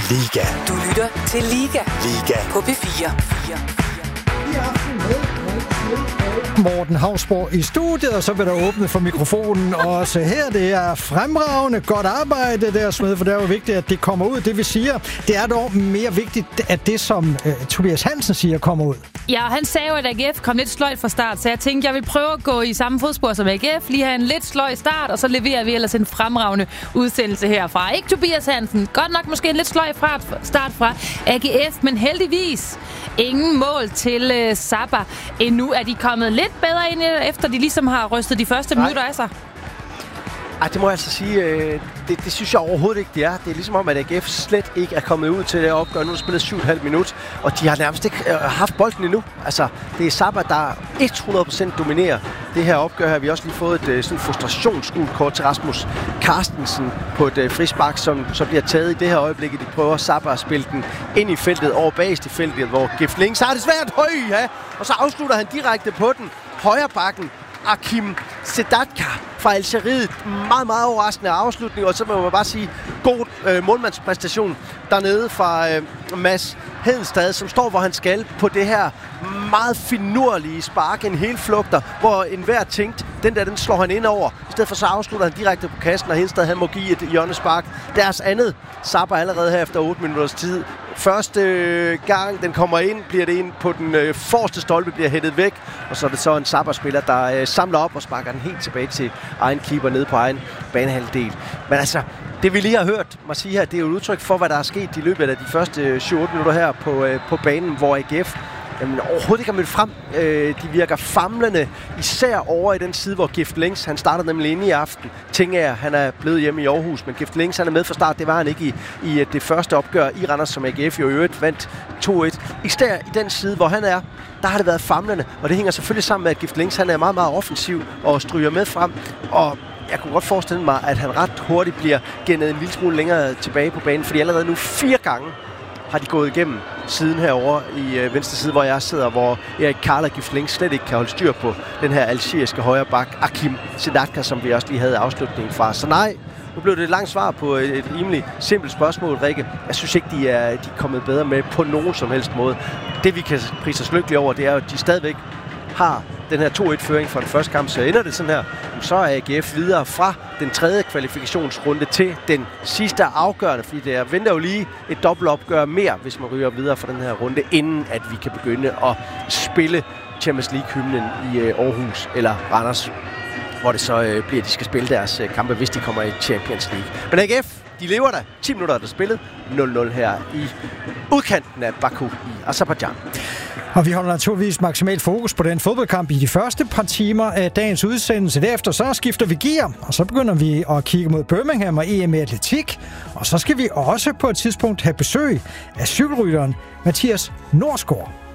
Liga. Du lytter til Liga. Liga. På P4. Morten Hausborg i studiet, og så vil der åbne for mikrofonen også her. Det er fremragende godt arbejde der, Smed, for det er jo vigtigt, at det kommer ud. Det vi siger, det er dog mere vigtigt, at det, som Tobias Hansen siger, kommer ud. Ja, han sagde jo, at AGF kom lidt sløjt fra start, så jeg tænkte, jeg vil prøve at gå i samme fodspor som AGF, lige have en lidt sløj start, og så leverer vi ellers en fremragende udsendelse herfra. Ikke Tobias Hansen, godt nok måske en lidt sløj start fra AGF, men heldigvis ingen mål til Saba. Endnu er de kommet lidt bedre ind, efter de ligesom har rystet de første minutter af sig. Ej, det må jeg altså sige, det synes jeg overhovedet ikke, det er. Det er ligesom om, at AGF slet ikke er kommet ud til det opgør. Nu er spillet 7,5 minut, og de har nærmest ikke haft bolden endnu. Altså, det er Saba, der 100% dominerer det her opgør her. Vi har også lige fået et sådan frustrationsgult kort til Rasmus Carstensen på et frispark, som så bliver taget i det her øjeblik. De prøver Saba at spille den ind i feltet, over bagest i feltet, hvor Gift Links har det svært. Ja. Og så afslutter han direkte på den. Højre bakken. Akim Sedatka fra Algeriet. Meget, meget overraskende afslutning, og så må man bare sige, god målmandspræstation dernede fra Mads Hedenstad, som står, hvor han skal på det her meget finurlige spark, en hel flugter, hvor enhver tænkte, den slår han ind over. I stedet for så afslutter han direkte på kassen, og Hedenstad han må give et hjørnespark. Deres andet Saba allerede her efter 8 minutters tid. Første gang den kommer ind, bliver det ind på den forreste stolpe, bliver hættet væk, og så er det så en Saba-spiller, der samler op og sparker den helt tilbage til egen keeper nede på egen banehalvdel. Men altså, det vi lige har hørt mig sige her, det er jo et udtryk for, hvad der er sket i løbet af de første 7-8 minutter her på banen, hvor AGF overhovedet ikke har mødt frem. De virker famlende, især over i den side, hvor Gift Links, han starter nemlig inde i aften. Tingager, han er blevet hjemme i Aarhus, men Gift Links, han er med fra start. Det var han ikke i det første opgør i Randers, som AGF jo i øvrigt vandt 2-1. Især i den side, hvor han er, der har det været famlende, og det hænger selvfølgelig sammen med, at Gift Links, han er meget, meget offensiv og stryger med frem, og jeg kunne godt forestille mig, at han ret hurtigt bliver gennet en lille smule længere tilbage på banen, fordi allerede nu 4 gange har de gået igennem siden herovre i venstre side, hvor jeg sidder, hvor Erik Karla Gift Links slet ikke kan holde styr på den her algeriske højre bak, Akim Sedatka, som vi også lige havde afslutningen fra. Så nej, nu blev det et langt svar på et rimelig simpelt spørgsmål, Rikke. Jeg synes ikke, de er kommet bedre med på nogen som helst måde. Det vi kan prise os lykkelige over, det er, at de stadigvæk har den her 2-1-føring fra den første kamp, så ender det sådan her, så er AGF videre fra den tredje kvalifikationsrunde til den sidste afgørende, fordi der venter jo lige et dobbeltopgør mere, hvis man ryger videre fra den her runde, inden at vi kan begynde at spille Champions League-hymnen i Aarhus eller Randers, hvor det så bliver, at de skal spille deres kampe, hvis de kommer i Champions League. Men AGF, de lever der. 10 minutter er der spillet. 0-0 her i udkanten af Baku i Aserbajdsjan. Og vi holder naturligvis maksimalt fokus på den fodboldkamp i de første par timer af dagens udsendelse. Derefter så skifter vi gear, og så begynder vi at kigge mod Birmingham og EM i atletik. Og så skal vi også på et tidspunkt have besøg af cykelrytteren Mathias Norsgaard.